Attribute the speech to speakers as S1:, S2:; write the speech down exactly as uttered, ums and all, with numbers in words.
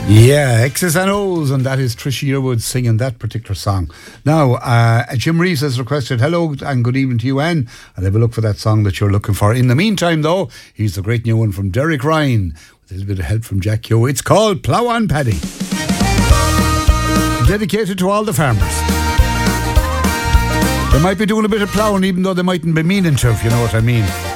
S1: Yeah, X's and O's, and that is Trisha Yearwood singing that particular song. Now, uh, Jim Reeves has requested hello and good evening to you, Anne. I'll have a look for that song that you're looking for. In the meantime, though, here's the great new one from Derek Ryan with a little bit of help from Jack Yo. It's called Plough on Paddy. Dedicated to all the farmers. They might be doing a bit of ploughing even though they mightn't be meaning to, if you know what I mean.